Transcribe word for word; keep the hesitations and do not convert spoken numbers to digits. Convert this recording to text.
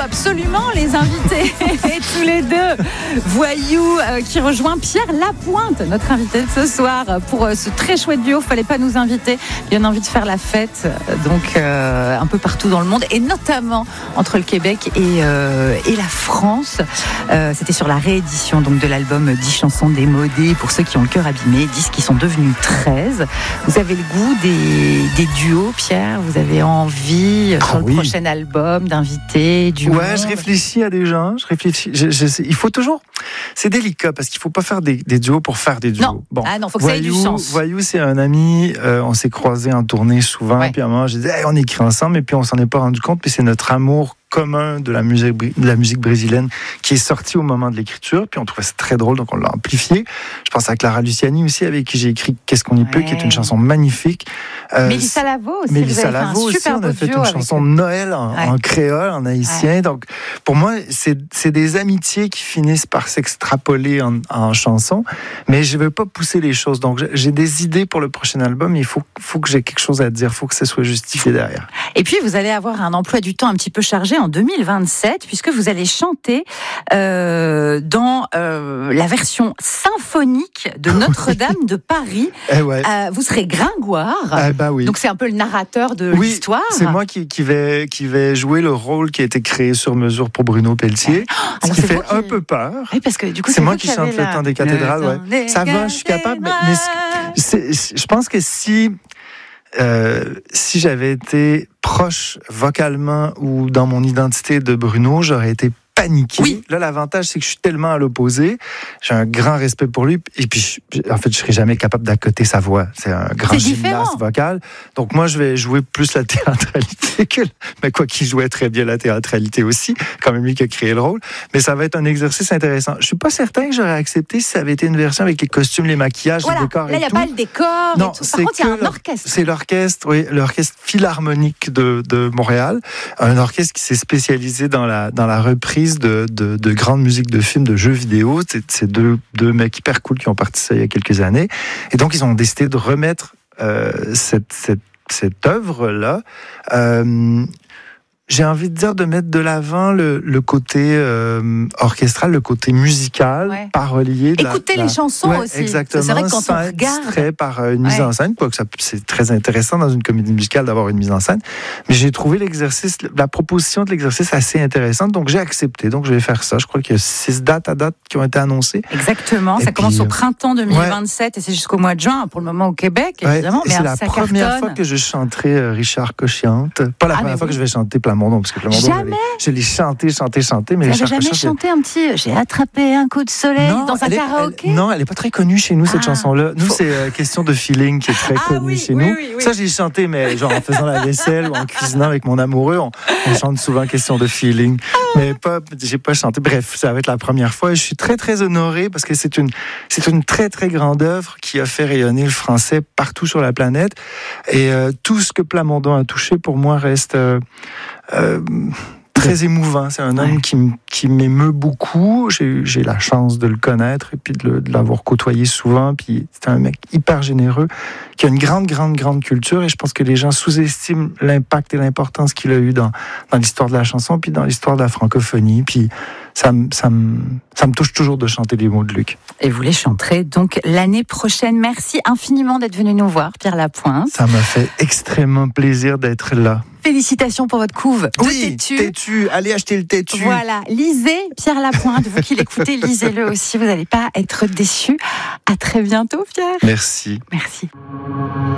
absolument les inviter tous les deux. Voyou euh, qui rejoint Pierre Lapointe, notre invité de ce soir, pour euh, ce très chouette duo. Fallait pas nous inviter. Il y a envie de faire la fête, donc euh, un peu partout dans le monde, et notamment entre le Québec et, euh, et la France. Euh, c'était sur la réédition donc de l'album dix chansons démodées pour ceux qui ont le cœur abîmé, dix qui sont devenus treize. Vous avez le goût des, des duos, Pierre? Vous avez envie ah, sur le oui. prochain album d'inviter du Ouais, monde? je réfléchis à des gens. Je réfléchis. Je, je, il faut toujours. C'est délicat parce qu'il faut pas faire des, des duos pour faire des duos. Non. Bon. Ah non, faut que ça ait du sens. Voyou, c'est un ami. Euh, on s'est croisés en tournée souvent. Ouais. Puis à un moment, je disais, hey, on écrit ensemble, et puis on s'en est pas rendu compte. Puis c'est notre amour commun de la musique, de la musique brésilienne qui est sorti au moment de l'écriture, puis on trouvait ça très drôle, donc on l'a amplifié. Je pense à Clara Luciani aussi, avec qui j'ai écrit Qu'est-ce qu'on y peut, ouais. qui est une chanson magnifique. Euh, Mélissa Lavo aussi, Mélissa vous avez Lavo fait un super aussi, on a fait une chanson avec... de Noël en, ouais. en créole, en haïtien. Ouais. Donc pour moi, c'est, c'est des amitiés qui finissent par s'extrapoler en, en chansons, mais je veux pas pousser les choses. Donc j'ai des idées pour le prochain album, mais il faut, faut que j'ai quelque chose à dire, il faut que ça soit justifié derrière. Et puis vous allez avoir un emploi du temps un petit peu chargé en deux mille vingt-sept, puisque vous allez chanter euh, dans euh, la version symphonique de Notre-Dame de Paris. Eh ouais. euh, vous serez Gringoire. Eh ben oui. Donc c'est un peu le narrateur de oui, l'histoire. C'est moi qui, qui, vais, qui vais jouer le rôle qui a été créé sur mesure pour Bruno Pelletier. Oh, ce qui fait qui... un peu peur. Oui, parce que du coup, c'est, c'est moi qui chante la... le temps des cathédrales. Ouais. Ça va, je suis capable. Mais, mais c'est, c'est, je pense que si, euh, si j'avais été proche vocalement ou dans mon identité de Bruno, j'aurais été paniqué. Oui. Là, l'avantage, c'est que je suis tellement à l'opposé. J'ai un grand respect pour lui. Et puis, je, en fait, je serais jamais capable d'accoter sa voix. C'est un grand c'est gymnaste différent. vocal. Donc, moi, je vais jouer plus la théâtralité que... Mais quoi qu'il jouait très bien la théâtralité aussi. Quand même lui qui a créé le rôle. Mais ça va être un exercice intéressant. Je suis pas certain que j'aurais accepté si ça avait été une version avec les costumes, les maquillages, voilà. les décors Là, et tout. Là, il n'y a pas le décor. Non, et tout. Par contre, il y a un orchestre. C'est l'orchestre, oui, l'orchestre philharmonique de, de Montréal. Un orchestre qui s'est spécialisé dans la, dans la reprise de, de de grande musique de films, de jeux vidéo. C'est, c'est deux, deux mecs hyper cool qui ont parti ça il y a quelques années. Et donc, ils ont décidé de remettre euh, cette, cette, cette œuvre-là. Euh, j'ai envie de dire de mettre de l'avant le, le côté euh, orchestral, le côté musical, ouais. parolier. De Écoutez la, les la... chansons ouais, aussi. Exactement. C'est vrai que quand on regarde... extrait par une mise ouais. en scène. Quoi, que ça, c'est très intéressant dans une comédie musicale d'avoir une mise en scène. Mais j'ai trouvé l'exercice, la proposition de l'exercice assez intéressante. Donc j'ai accepté. Donc je vais faire ça. Je crois qu'il y a six dates à date qui ont été annoncées. Exactement. Et ça puis, commence au printemps deux mille vingt-sept ouais. et c'est jusqu'au mois de juin pour le moment au Québec, évidemment. Ouais, mais c'est la première cartonne. fois que je chanterai Richard Cochiante. Pas la ah, première fois oui. que je vais chanter Plamondon, parce que Plamondon, jamais. Je l'ai chanté, chanté, chanté. Mais vous n'avez jamais chanté un petit « J'ai attrapé un coup de soleil » dans un est, karaoké? elle, Non, elle n'est pas très connue chez nous, cette ah, chanson-là. Nous, faut... c'est euh, Question de feeling qui est très ah, connue oui, chez oui, nous. Oui, oui. Ça, j'ai chanté, mais genre en faisant la vaisselle ou en cuisinant avec mon amoureux, on, on chante souvent Question de feeling. Ah. Mais pas, j'ai pas chanté. Bref, ça va être la première fois. Et je suis très, très honoré parce que c'est une, c'est une très, très grande œuvre qui a fait rayonner le français partout sur la planète. Et euh, tout ce que Plamondon a touché, pour moi, reste... Euh, euh, très émouvant. C'est un homme ouais. qui, qui m'émeut beaucoup. J'ai, j'ai la chance de le connaître et puis de, le, de l'avoir côtoyé souvent. Puis c'est un mec hyper généreux qui a une grande, grande, grande culture et je pense que les gens sous-estiment l'impact et l'importance qu'il a eu dans, dans l'histoire de la chanson puis dans l'histoire de la francophonie. Puis ça, ça, me, ça me touche toujours de chanter les mots de Luc. Et vous les chanterez donc l'année prochaine. Merci infiniment d'être venu nous voir, Pierre Lapointe. Ça m'a fait extrêmement plaisir d'être là. Félicitations pour votre couve de oui, Têtu. Têtu, allez acheter le Têtu. Voilà, lisez Pierre Lapointe, vous qui l'écoutez, lisez-le aussi, vous n'allez pas être déçus. À très bientôt, Pierre. Merci. Merci.